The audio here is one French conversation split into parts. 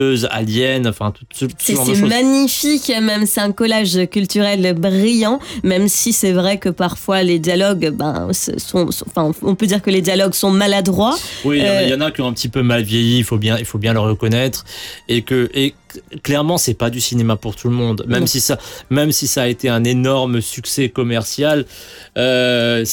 Alien, enfin tout ce genre de C'est choses. magnifique, même c'est un collage culturel brillant, même si c'est vrai que parfois les dialogues, enfin, on peut dire que les dialogues sont maladroits. Oui, il y en a qui ont un petit peu mal vieilli, il faut bien le reconnaître, et clairement c'est pas du cinéma pour tout le monde, même si ça a été un énorme succès commercial, ça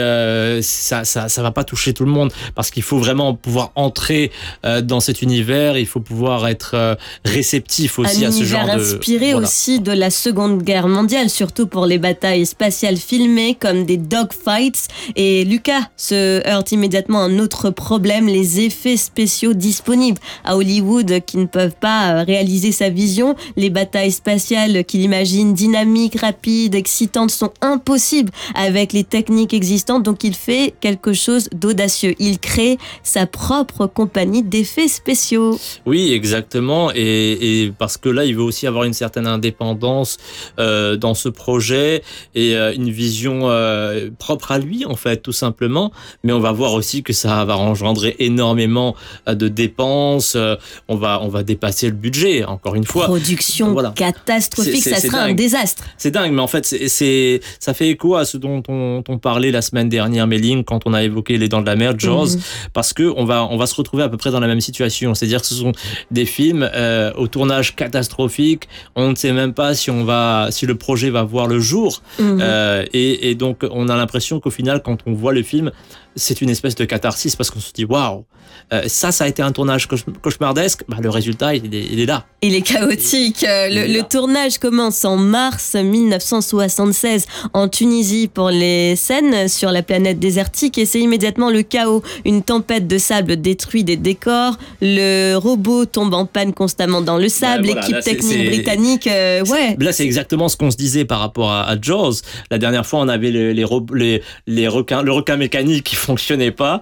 va pas toucher tout le monde, parce qu'il faut vraiment pouvoir entrer dans cet univers, il faut pouvoir être réceptif aussi à ce genre de... Un univers inspiré aussi de la Seconde Guerre mondiale, surtout pour les batailles spatiales filmées comme des dogfights. Et Lucas se heurte immédiatement à un autre problème, les effets spéciaux disponibles à Hollywood qui ne peuvent pas réaliser sa vision. Les batailles spatiales qu'il imagine dynamiques, rapides, excitantes sont impossibles avec les techniques existantes, donc il fait quelque chose d'audacieux. Il crée sa propre compagnie d'effets spéciaux. Oui, exactement, et parce que là, il veut aussi avoir une certaine indépendance dans ce projet et une vision propre à lui, en fait, tout simplement. Mais on va voir aussi que ça va engendrer énormément de dépenses. On va dépasser le budget, encore une fois. Production catastrophique, ça sera un désastre. C'est dingue, mais en fait, ça fait écho à ce dont on parlait la semaine dernière, Méline, quand on a évoqué Les Dents de la Mer, Jaws, parce que on va se retrouver à peu près dans la même situation. C'est-à-dire que ce sont des films au tournage catastrophique. On ne sait même pas si le projet va voir le jour. Et donc, on a l'impression qu'au final, quand on voit le film, c'est une espèce de catharsis, parce qu'on se dit waouh, ça a été un tournage cauchemardesque. Le résultat, il est là. Il est chaotique. Le tournage commence en mars 1976 en Tunisie pour les scènes sur la planète désertique, et c'est immédiatement le chaos. Une tempête de sable détruit des décors. Le robot tombe en panne constamment dans le sable. L'équipe technique britannique, Là, c'est exactement ce qu'on se disait par rapport à Jaws. La dernière fois, on avait le requin mécanique qui fonctionnait pas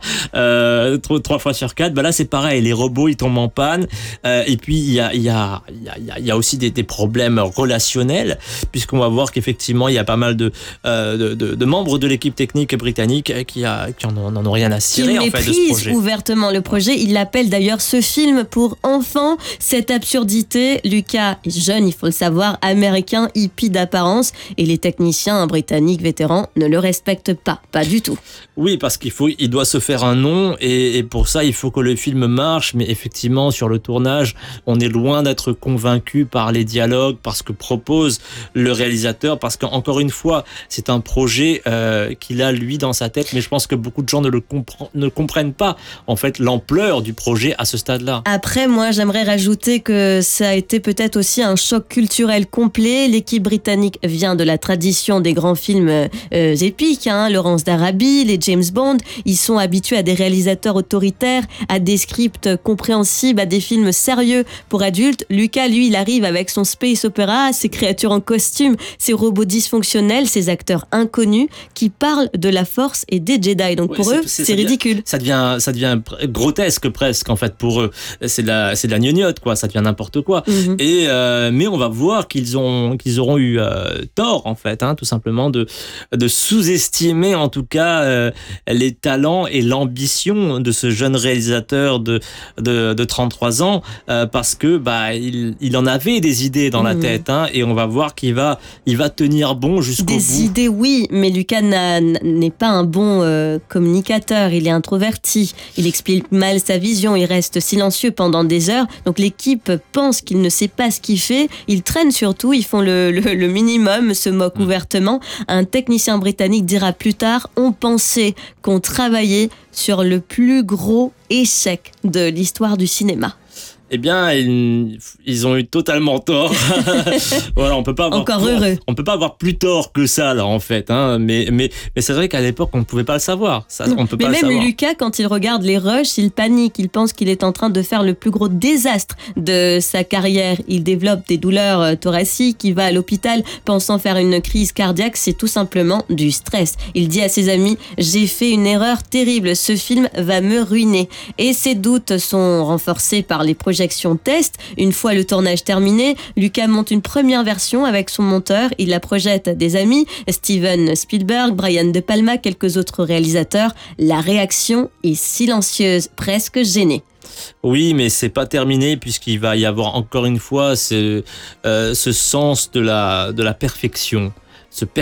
3 fois sur 4. Là, c'est pareil, les robots ils tombent en panne, et puis il y a aussi des problèmes relationnels, puisqu'on va voir qu'effectivement il y a pas mal de membres de l'équipe technique britannique qui en ont rien à cirer, en fait, de ce projet. Ouvertement le projet. Il l'appelle d'ailleurs ce film pour enfants. Cette absurdité, Lucas est jeune, il faut le savoir, américain, hippie d'apparence, et les techniciens britanniques vétérans ne le respectent pas du tout. Oui, parce qu'il doit se faire un nom, et pour ça il faut que le film marche, mais effectivement sur le tournage on est loin d'être convaincu par les dialogues, par ce que propose le réalisateur, parce qu'encore une fois c'est un projet qu'il a lui dans sa tête, mais je pense que beaucoup de gens ne comprennent pas en fait l'ampleur du projet à ce stade-là. Après, moi j'aimerais rajouter que ça a été peut-être aussi un choc culturel complet. L'équipe britannique vient de la tradition des grands films épiques, Laurence d'Arabie, les James Bond. Ils sont habitués à des réalisateurs autoritaires, à des scripts compréhensibles, à des films sérieux pour adultes. Lucas, lui, il arrive avec son space opéra, ses créatures en costume, ses robots dysfonctionnels, ses acteurs inconnus qui parlent de la force et des Jedi. Donc pour eux, c'est ridicule. Ça devient grotesque presque, en fait, pour eux. C'est de la gnognotte, quoi. Ça devient n'importe quoi. Mais on va voir qu'ils auront eu tort, en fait, tout simplement de sous-estimer, en tout cas, les talents et l'ambition de ce jeune réalisateur de 33 ans, parce que il en avait des idées dans la tête, et on va voir qu'il va tenir bon jusqu'au bout. Des idées, oui, mais Lucas n'est pas un bon communicateur. Il est introverti, il explique mal sa vision, il reste silencieux pendant des heures, donc l'équipe pense qu'il ne sait pas ce qu'il fait. Ils traînent surtout, ils font le minimum, se moquent ouvertement. Un technicien britannique dira plus tard: on pensait qu'on travaillait sur le plus gros échec de l'histoire du cinéma. Eh bien, ils ont eu totalement tort. Voilà, on peut pas avoir plus tort que ça, là, en fait, mais c'est vrai qu'à l'époque, on ne pouvait pas le savoir. Ça, on peut pas le savoir. Même Lucas, quand il regarde les rushs, il panique. Il pense qu'il est en train de faire le plus gros désastre de sa carrière. Il développe des douleurs thoraciques. Il va à l'hôpital pensant faire une crise cardiaque. C'est tout simplement du stress. Il dit à ses amis: j'ai fait une erreur terrible. Ce film va me ruiner. Et ses doutes sont renforcés par les projets test. Une fois le tournage terminé, Lucas monte une première version avec son monteur. Il la projette à des amis, Steven Spielberg, Brian De Palma, quelques autres réalisateurs. La réaction est silencieuse, presque gênée. Oui, mais c'est pas terminé puisqu'il va y avoir encore une fois ce sens de la perfection.